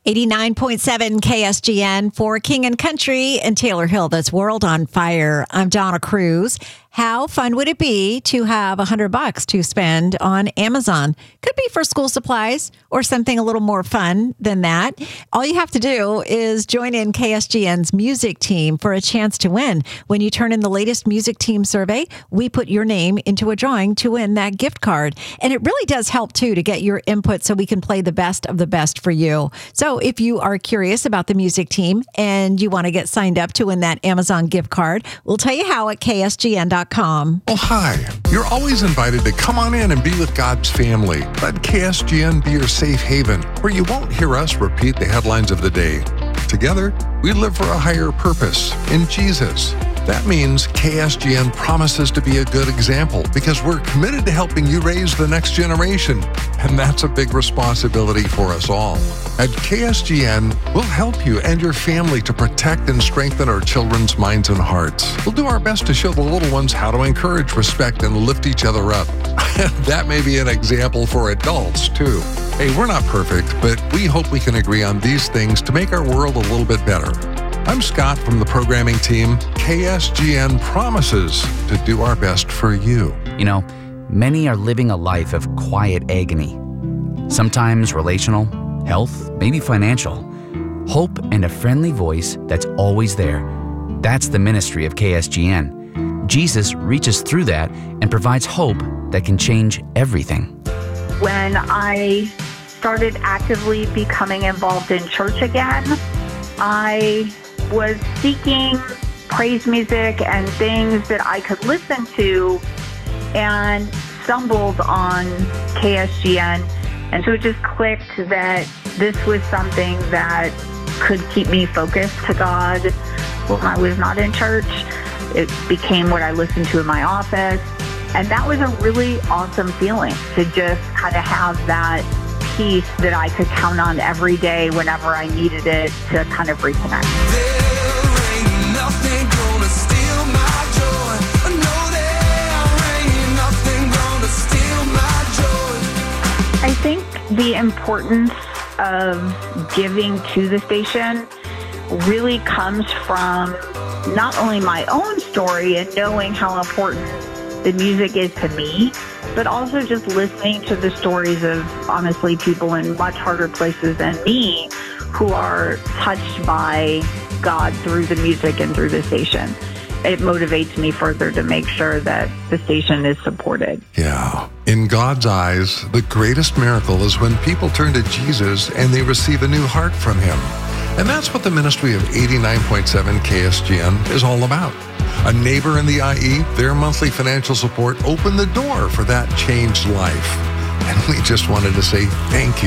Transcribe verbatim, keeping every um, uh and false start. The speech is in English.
eighty-nine point seven K S G N for King and Country and Taylor Hill. That's World on Fire. I'm Donna Cruz. How fun would it be to have a hundred bucks to spend on Amazon? Could be for school supplies or something a little more fun than that. All you have to do is join in K S G N's music team for a chance to win. When you turn in the latest music team survey, we put your name into a drawing to win that gift card. And it really does help too to get your input so we can play the best of the best for you. So if you are curious about the music team and you want to get signed up to win that Amazon gift card, we'll tell you how at K S G N dot com. Well, hi. You're always invited to come on in and be with God's family. Let K S G N be your safe haven, where you won't hear us repeat the headlines of the day. Together, we live for a higher purpose in Jesus. That means K S G N promises to be a good example because we're committed to helping you raise the next generation. And that's a big responsibility for us all. At K S G N, we'll help you and your family to protect and strengthen our children's minds and hearts. We'll do our best to show the little ones how to encourage, respect, and lift each other up. That may be an example for adults, too. Hey, we're not perfect, but we hope we can agree on these things to make our world a little bit better. I'm Scott from the programming team. K S G N promises to do our best for you. You know, many are living a life of quiet agony. Sometimes relational, health, maybe financial. Hope and a friendly voice that's always there. That's the ministry of K S G N. Jesus reaches through that and provides hope that can change everything. When I started actively becoming involved in church again, I was seeking praise music and things that I could listen to and stumbled on K S G N. And so it just clicked that this was something that could keep me focused to God when I was not in church. It became what I listened to in my office. And that was a really awesome feeling to just kind of have that peace that I could count on every day whenever I needed it to kind of reconnect. There ain't nothing gonna steal my joy. No, there ain't nothing gonna steal my joy. I think the importance of giving to the station really comes from not only my own story and knowing how important the music is to me, but also just listening to the stories of, honestly, people in much harder places than me who are touched by God through the music and through the station. It motivates me further to make sure that the station is supported. Yeah. In God's eyes, the greatest miracle is when people turn to Jesus and they receive a new heart from Him. And that's what the ministry of eighty-nine point seven K S G N is all about. A neighbor in the I E, their monthly financial support opened the door for that changed life. And we just wanted to say thank you.